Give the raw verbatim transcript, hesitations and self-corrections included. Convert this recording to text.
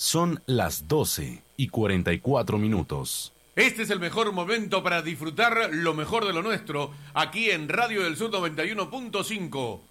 Son las doce y cuarenta y cuatro minutos. Este es el mejor momento para disfrutar lo mejor de lo nuestro, aquí en Radio del Sur noventa y uno punto cinco.